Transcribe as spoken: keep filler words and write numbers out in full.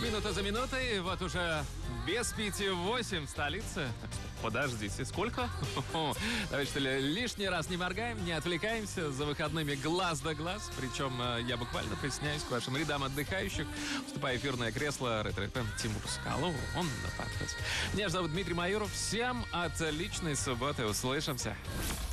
Минута за минутой, вот уже без пяти восемь в столице. Подождите, сколько? Давайте что ли лишний раз не моргаем, не отвлекаемся, за выходными глаз да глаз. Причем я буквально присоединяюсь к вашим рядам отдыхающих, вступая в эфирное кресло Ретро-эф эм Тимур Скалов. Он на подкасте. Меня же зовут Дмитрий Майоров. Всем отличной субботы. Услышимся.